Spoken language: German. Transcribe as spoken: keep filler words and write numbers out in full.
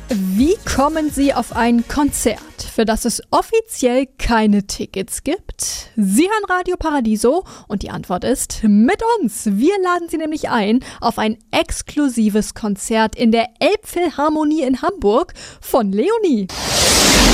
Wie kommen Sie auf ein Konzert, für das es offiziell keine Tickets gibt? Sie hören Radio Paradiso und die Antwort ist mit uns. Wir laden Sie nämlich ein auf ein exklusives Konzert in der Elbphilharmonie in Hamburg von Leonie.